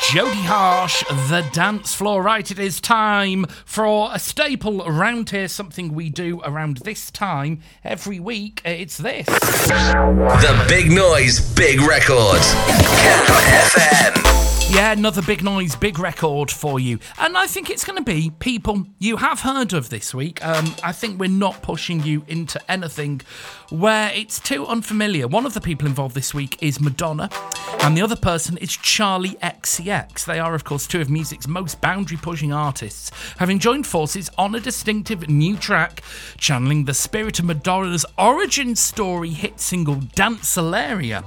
Jodie Harsh, The Dance Floor. Right, it is time for a staple around here, something we do around this time every week. It's this. The Big Noise Big Record. Cam FM. Yeah, another big noise, big record for you. And I think it's going to be people you have heard of this week. I think we're not pushing you into anything where it's too unfamiliar. One of the people involved this week is Madonna, and the other person is Charli XCX. They are, of course, two of music's most boundary-pushing artists, having joined forces on a distinctive new track, channeling the spirit of Madonna's origin story hit single Danceleria.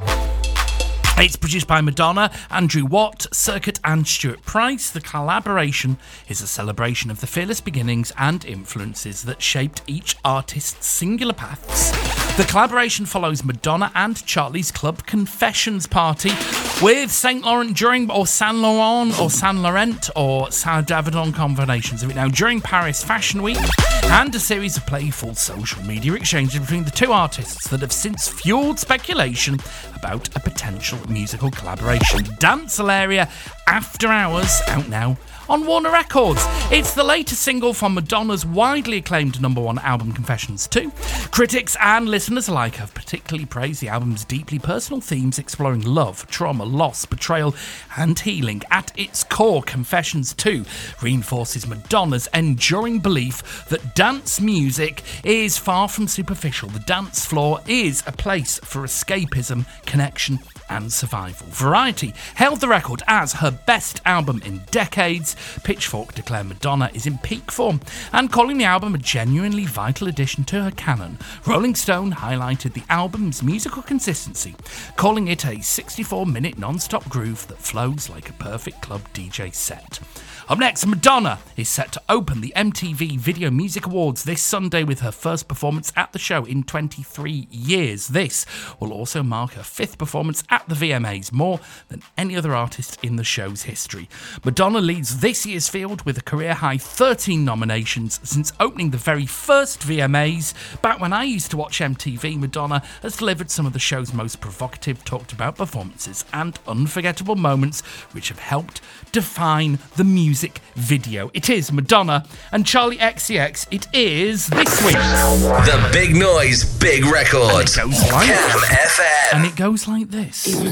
It's produced by Madonna, Andrew Watt, Circuit and Stuart Price. The collaboration is a celebration of the fearless beginnings and influences that shaped each artist's singular paths. The collaboration follows Madonna and Charli's club Confessions party with Saint Laurent during, or Saint Laurent, or Saint Laurent, or Saint Davidon combinations of it now, during Paris Fashion Week, and a series of playful social media exchanges between the two artists that have since fueled speculation about a potential musical collaboration. Danceleria After Hours, out now on Warner Records. It's the latest single from Madonna's widely acclaimed #1 album Confessions 2. Critics and listeners alike have particularly praised the album's deeply personal themes exploring love, trauma, loss, betrayal and healing. At its core, Confessions 2 reinforces Madonna's enduring belief that dance music is far from superficial. The dance floor is a place for escapism, connection and survival. Variety held the record as her best album in decades. Pitchfork declared Madonna is in peak form and calling the album a genuinely vital addition to her canon. Rolling Stone highlighted the album's musical consistency, calling it a 64-minute non-stop groove that flows like a perfect club DJ set. Up next, Madonna is set to open the MTV Video Music Awards this Sunday with her first performance at the show in 23 years. This will also mark her 5th performance at the VMAs, more than any other artist in the show's history. Madonna leads this year's field with a career-high 13 nominations since opening the very first VMAs. Back when I used to watch MTV, Madonna has delivered some of the show's most provocative, talked-about performances and unforgettable moments which have helped define the music video. It is Madonna and Charli XCX. It is this week. The Big Noise Big Record. And it goes like, Cam FM. and it goes like this.